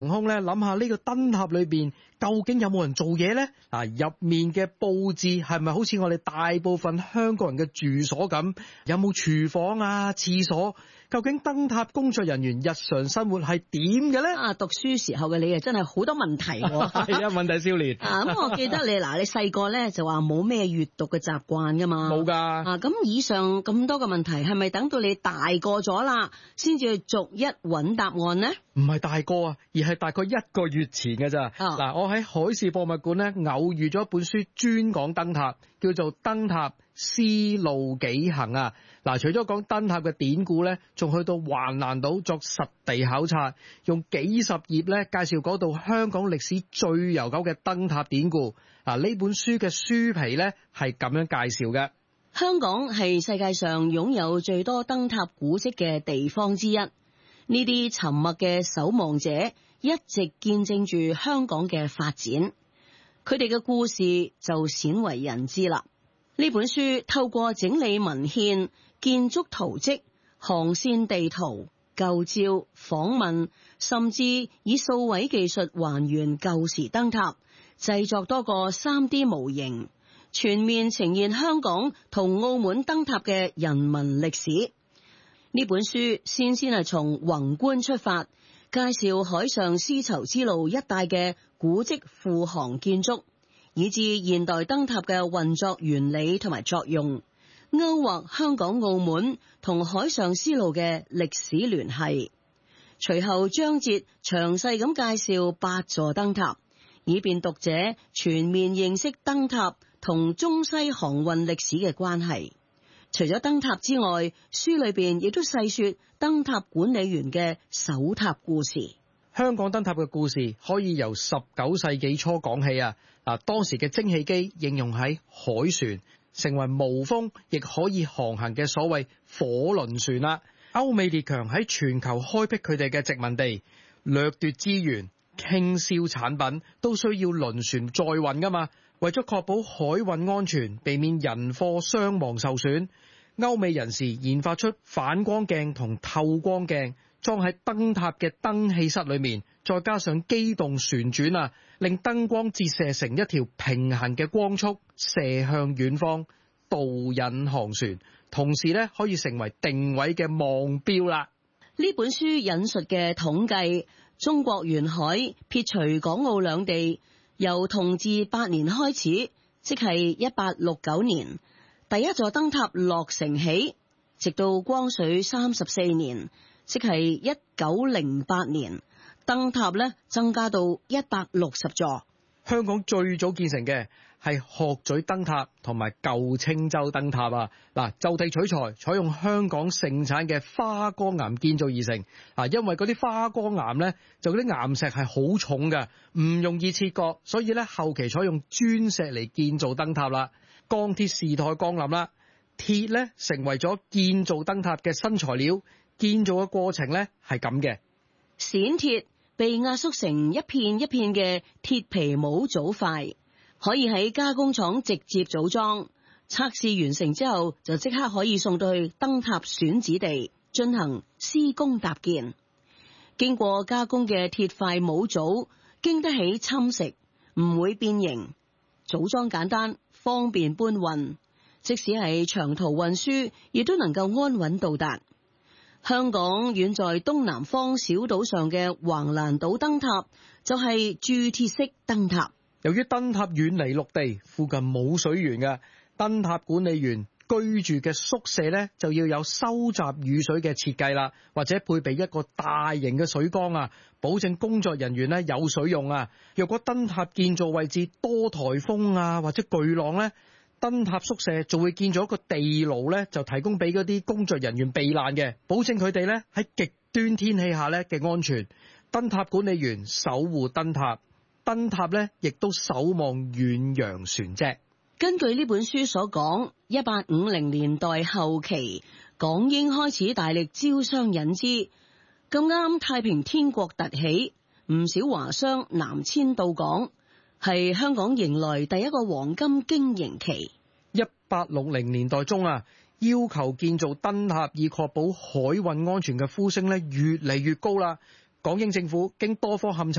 航空咧，諗下呢個燈塔裏邊究竟有冇人做嘢呢？入面嘅佈置係咪好似我哋大部分香港人嘅住所咁？有冇廚房啊、廁所？究竟燈塔工作人員日常生活係點嘅呢？ 讀書時候嘅你真係好多問題喎。 係啊，問題少年。 咁我記得你你細個咧就話冇咩閱讀嘅習慣噶嘛？ 冇㗎。 咁以上咁多嘅問題係咪等到你大個咗啦，先至去逐一揾答案呢？ 唔係大個啊，而係大概1個月前嘅咋。我喺海事博物館咧偶遇咗一本書，專講燈塔，叫做《燈塔思路幾行》啊。除咗講燈塔嘅典故咧，仲去到橫瀾島作實地考察，用幾十頁咧介紹嗰度香港歷史最悠久嘅燈塔典故。呢本書嘅書皮咧係咁樣介紹嘅。 香港係世界上擁有最多燈塔古蹟嘅地方之一。呢啲沉默嘅守望者一直見證住香港嘅發展，佢哋嘅故事就鮮為人知啦。呢本書透過整理文獻、建築圖蹟、航線地圖、舊照、訪問，甚至以數位技術還原舊時燈塔，製作多個 3D 模型，全面呈現香港同澳門燈塔嘅人文歷史。呢本書先係從宏觀出發，介紹海上絲綢之路一帶嘅古蹟護航建築，以至現代燈塔嘅運作原理同埋作用，勾畫香港澳門同海上絲路嘅歷史聯繫。隨後章節詳細咁介紹8座燈塔，以便讀者全面認識燈塔同中西航運歷史嘅關係。除咗燈塔之外，書裏邊亦都細說燈塔管理員嘅守塔故事。 香港燈塔嘅故事可以由19世紀初講起啊！當時嘅蒸汽機應用喺海船，成為無風亦可以航行嘅所謂火輪船啦。歐美列強喺全球開闢佢哋嘅殖民地，掠奪資源、傾銷產品，都需要輪船載運噶嘛。為咗確保海運安全，避免人貨傷亡受損，歐美人士研發出反光鏡同透光鏡，裝喺燈塔嘅燈氣室裏面，再加上機動旋轉啊，令燈光折射成一條平行嘅光束，射向遠方，導引航船，同時咧可以成為定位嘅望標啦。 呢本書引述嘅統計，中國沿海撇除港澳兩地，由同治8年開始，即係1869年，第一座燈塔落成起，直到光緒34年，即係1908年，燈塔咧增加到160座。 香港最早建成嘅係鶴咀燈塔同埋舊青洲燈塔啊！就地取材，採用香港盛產嘅花崗岩建造而成。因為嗰啲花崗岩咧，就嗰啲岩石係好重嘅，唔容易切割，所以咧後期採用磚石嚟建造燈塔啦。鋼鐵時代降臨啦，鐵咧成為咗建造燈塔嘅新材料。建造嘅過程咧係咁嘅， 閃鐵被壓縮成一片一片嘅鐵皮模組塊，可以喺加工廠直接組裝。測試完成之後，就即刻可以送到去燈塔選址地進行施工搭建。經過加工嘅鐵塊模組經得起侵蝕，唔會變形，組裝簡單，方便搬運。即使係長途運輸，亦都能夠安穩到達。香港遠在東南方小島上嘅橫瀾島燈塔就係鑄鐵式燈塔。 由於燈塔遠離陸地，附近冇水源嘅，燈塔管理員居住嘅宿舍咧就要有收集雨水嘅設計啦，或者配備一個大型嘅水缸啊，保證工作人員咧有水用啊。若果燈塔建造位置多颱風啊或者巨浪咧，燈塔宿舍就會建咗一個地牢咧，就提供俾嗰啲工作人員避難嘅，保證佢哋咧喺極端天氣下咧嘅安全。燈塔管理員守護燈塔，燈塔咧亦都守望遠洋船隻。 根據呢本書所講，1850年代後期，港英開始大力招商引資，咁啱太平天國突起，唔少華商南遷到港，係香港迎來第一個黃金經營期。 1860年代中啊，要求建造燈塔以確保海運安全嘅呼聲咧越嚟越高啦。港英政府經多方勘察，